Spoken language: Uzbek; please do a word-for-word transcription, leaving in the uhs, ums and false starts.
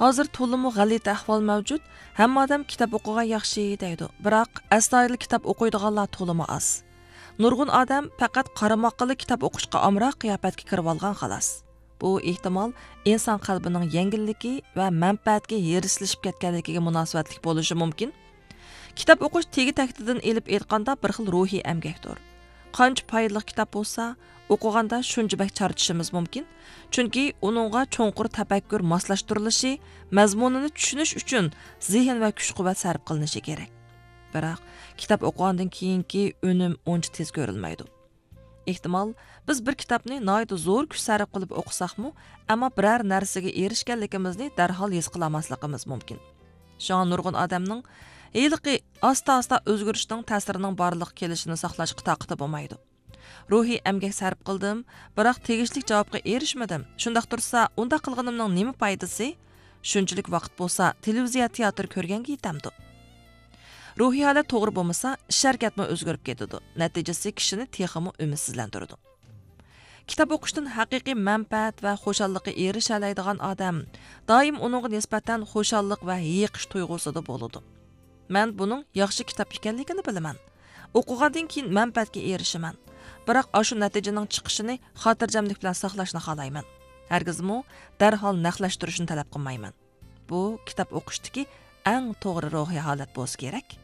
Hozir to'liq g'alit ahvol mavjud. Hamma odam kitob o'qigan yaxshi deydi. Biroq astoydil kitob o'qiydiganlar to'liq oz. Nurg'un odam faqat qaramoqli kitob o'qishga amroq qiyofatga kirib olgan xolos. Bu ehtimol inson qalbining yengilligi va manfaatga erislashib ketganligiga munosabatlik bo'lishi mumkin. Kitob o'qish tegi taktidan elib aytganda bir xil ruhiy emgakdir. Qancha foydali kitob bo'lsa, o'qiganda shuncha bak charchishimiz mumkin. Chunki uningga cho'nqur tafakkur moslashtirilishi, mazmunini tushunish uchun zehn va kuch-quvvat sarf qilinishi kerak. Biroq kitob o'qigandan keyingi unum uncha tez ko'rilmaydi. Ehtimol biz bir kitobni noyda zo'r kuch sarf qilib o'qisaqmi, ammo biror narsaga erishganligimizni darhol his qilmasligimiz mumkin. Shunga nurg'un odamning Eyliqi asta-asta o'zgarishning ta'sirining barliq kelishini saqlashga taqati bo'lmaydi. Ruhiy emgak sarf qildim, biroq tegishli javobga erishmadim. Shundaq tursa, unda qilganimning nima foydasi? Shunchalik vaqt bo'lsa, televiziya teatr ko'rganga yetamdi. Ruhiy holat to'g'ri bo'lmasa, ish harakatmi o'zgarib ketadi. Natijasi kishini texmi umidsizlantiradi. Kitob o'qishdan haqiqiy manfaat va xushallikqa erisha oladigan odam doim uningga nisbatan xushallik va yiqish tuyg'usida bo'ladi. Men buning yaxshi kitob ekanligini bilaman. O'qigandan keyin manfaatga erishaman. Biroq shu natijaning chiqishini xotirjamlik bilan saqlashni xohlayman. Hargizmi darhol naqlashtirishni talab qilmayman. Bu kitob o'qishdagi eng to'g'ri ruhiy holat bo'lsa kerak.